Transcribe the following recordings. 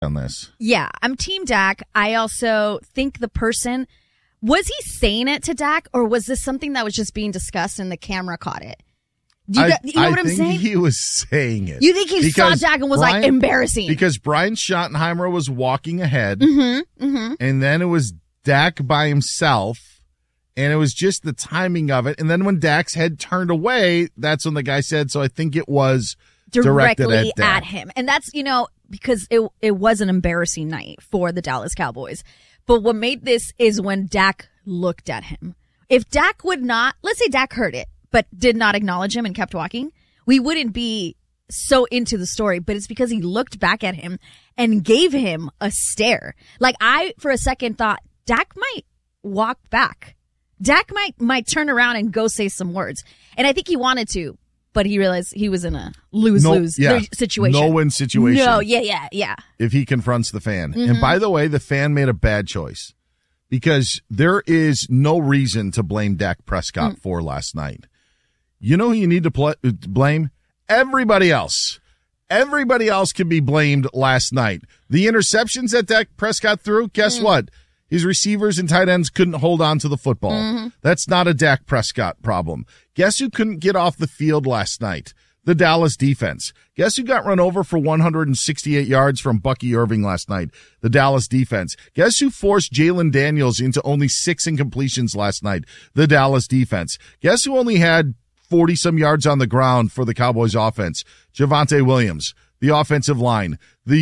on this. Yeah, I'm Team Dak. I also think the person, was he saying it to Dak, or was this something that was just being discussed and the camera caught it? You know what I'm saying? I think he was saying it. You think he saw Dak and was like, embarrassing? Because Brian Schottenheimer was walking ahead, and then it was Dak by himself, and it was just the timing of it. And then when Dak's head turned away, that's when the guy said, so I think it was directly at him. And that's, because it was an embarrassing night for the Dallas Cowboys. But what made this is when Dak looked at him. If Dak would not, let's say Dak heard it, but did not acknowledge him and kept walking, we wouldn't be so into the story. But it's because he looked back at him and gave him a stare. Like, I, for a second, thought Dak might walk back. Dak might turn around and go say some words. And I think he wanted to, but he realized he was in a lose-lose situation. No-win situation. No, yeah. If he confronts the fan. And by the way, the fan made a bad choice because there is no reason to blame Dak Prescott for last night. You know who you need to blame? Everybody else. Everybody else can be blamed last night. The interceptions that Dak Prescott threw, guess what? His receivers and tight ends couldn't hold on to the football. That's not a Dak Prescott problem. Guess who couldn't get off the field last night? The Dallas defense. Guess who got run over for 168 yards from Bucky Irving last night? The Dallas defense. Guess who forced Jalen Daniels into only 6 incompletions last night? The Dallas defense. Guess who only had 40-some yards on the ground for the Cowboys offense? Javonte Williams. The offensive line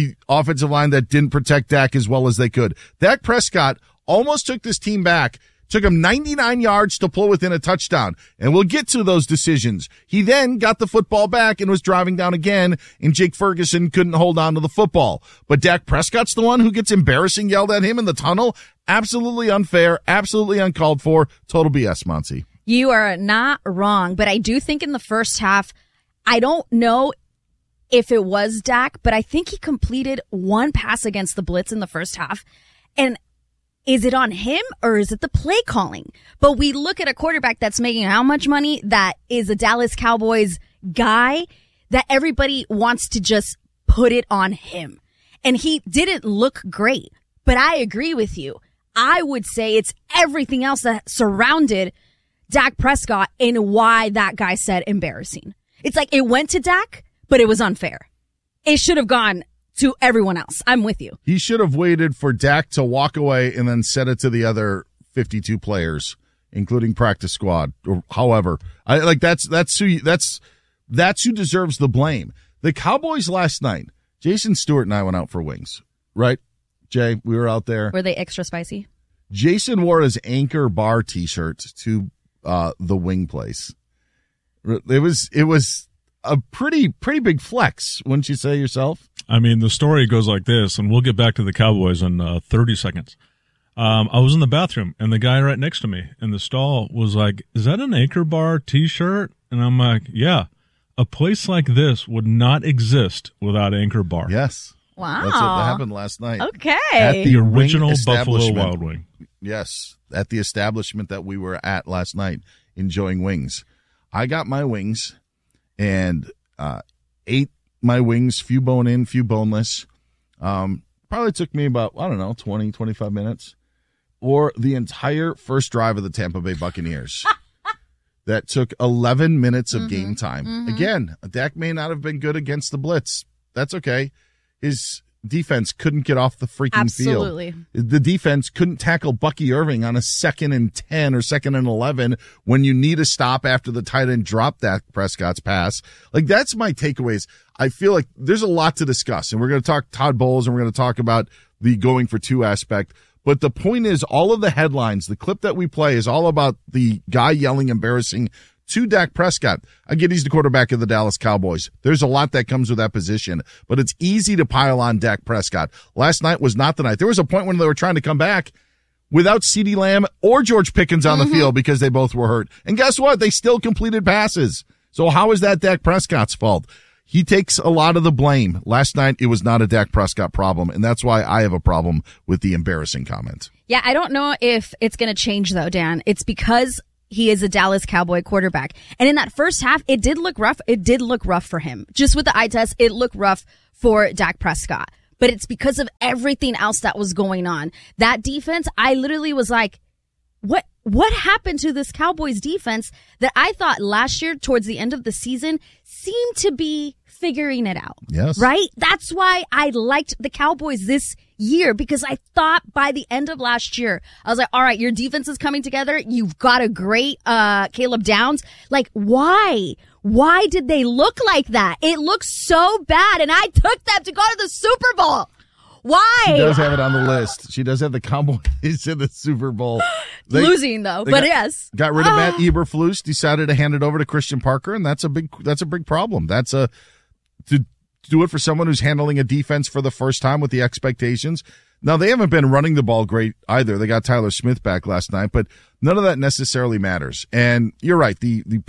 that didn't protect Dak as well as they could. Dak Prescott almost took this team back, took him 99 yards to pull within a touchdown. And we'll get to those decisions. He then got the football back and was driving down again, and Jake Ferguson couldn't hold on to the football. But Dak Prescott's the one who gets embarrassing yelled at him in the tunnel. Absolutely unfair, absolutely uncalled for. Total BS, Monty. You are not wrong, but I do think in the first half, I don't know if it was Dak, but I think he completed one pass against the blitz in the first half. And is it on him or is it the play calling? But we look at a quarterback that's making how much money, that is a Dallas Cowboys guy, that everybody wants to just put it on him. And he didn't look great, but I agree with you. I would say it's everything else that surrounded Dak Prescott and why that guy said embarrassing. It's like it went to Dak, but it was unfair. It should have gone to everyone else. I'm with you. He should have waited for Dak to walk away and then said it to the other 52 players, including practice squad or however. That's who deserves the blame. The Cowboys last night, Jason Stewart and I went out for wings, right? Jay, we were out there. Were they extra spicy? Jason wore his Anchor Bar t-shirt to the wing place. It was a pretty big flex, wouldn't you say yourself? I mean, the story goes like this, and we'll get back to the Cowboys in 30 seconds. I was in the bathroom, and the guy right next to me in the stall was like, "Is that an Anchor Bar t-shirt?" And I'm like, "Yeah." A place like this would not exist without Anchor Bar. Yes. Wow. That's what happened last night. Okay. At the original Buffalo Wild Wing. Yes. At the establishment that we were at last night, enjoying wings. I got my wings and ate my wings, few bone in, few boneless. Probably took me about, 20, 25 minutes. Or the entire first drive of the Tampa Bay Buccaneers. That took 11 minutes of game time. Again, Dak may not have been good against the blitz. That's okay. His defense couldn't get off the freaking field. The defense couldn't tackle Bucky Irving on a 2nd and 10 or 2nd and 11 when you need a stop after the tight end dropped Dak Prescott's pass. Like, that's my takeaways. I feel like there's a lot to discuss, and we're going to talk Todd Bowles, and we're going to talk about the going for two aspect. But the point is, all of the headlines, the clip that we play is all about the guy yelling embarrassing to Dak Prescott. I get he's the quarterback of the Dallas Cowboys. There's a lot that comes with that position, but it's easy to pile on Dak Prescott. Last night was not the night. There was a point when they were trying to come back without CeeDee Lamb or George Pickens on the field because they both were hurt. And guess what? They still completed passes. So how is that Dak Prescott's fault? He takes a lot of the blame. Last night, it was not a Dak Prescott problem, and that's why I have a problem with the embarrassing comment. Yeah, I don't know if it's going to change, though, Dan. It's because he is a Dallas Cowboy quarterback. And in that first half, it did look rough. It did look rough for him. Just with the eye test, it looked rough for Dak Prescott. but it's because of everything else that was going on. That defense, I literally was like, what happened to this Cowboys defense that I thought last year towards the end of the season seemed to be figuring it out? Yes. Right? That's why I liked the Cowboys this year, because I thought by the end of last year, I was like, all right, your defense is coming together. You've got a great Caleb Downs. Like, why? Why did they look like that? It looks so bad, and I took them to go to the Super Bowl. Why? She does have it on the list. She does have the Cowboys in the Super Bowl. Losing though, but yes. Got rid of Matt Eberflus, decided to hand it over to Christian Parker, and that's a big problem. To do it for someone who's handling a defense for the first time with the expectations. Now, they haven't been running the ball great either. They got Tyler Smith back last night, but none of that necessarily matters. And you're right. The